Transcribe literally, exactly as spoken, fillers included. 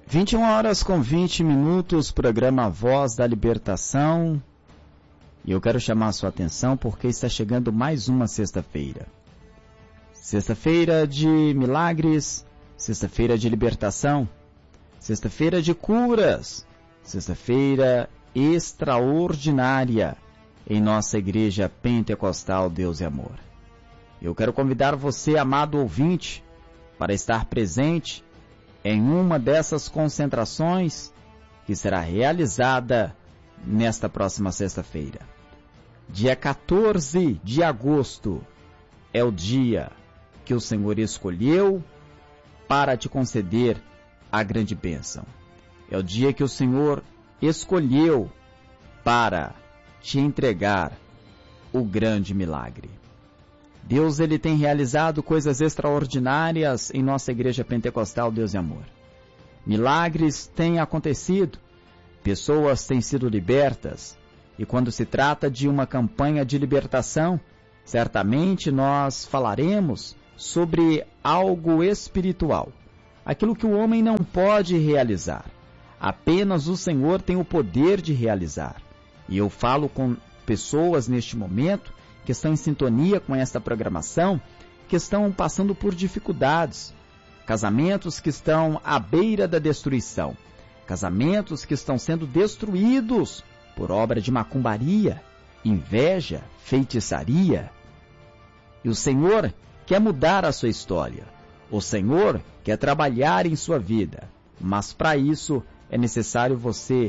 vinte e uma horas com vinte minutos, programa Voz da Libertação. E eu quero chamar a sua atenção porque está chegando mais uma sexta-feira. Sexta-feira de milagres, sexta-feira de libertação, sexta-feira de curas, sexta-feira extraordinária em nossa Igreja Pentecostal Deus e Amor. Eu quero convidar você, amado ouvinte, para estar presente em uma dessas concentrações que será realizada nesta próxima sexta-feira. Dia quatorze de agosto é o dia que o Senhor escolheu para te conceder a grande bênção. É o dia que o Senhor escolheu para te entregar o grande milagre. Deus ele tem realizado coisas extraordinárias em nossa Igreja Pentecostal Deus e Amor. Milagres têm acontecido, pessoas têm sido libertas, e quando se trata de uma campanha de libertação, certamente nós falaremos sobre algo espiritual, aquilo que o homem não pode realizar. Apenas o Senhor tem o poder de realizar. E eu falo com pessoas neste momento que estão em sintonia com esta programação, que estão passando por dificuldades, casamentos que estão à beira da destruição, casamentos que estão sendo destruídos por obra de macumbaria, inveja, feitiçaria. E o Senhor quer mudar a sua história. O Senhor quer trabalhar em sua vida. Mas para isso é necessário você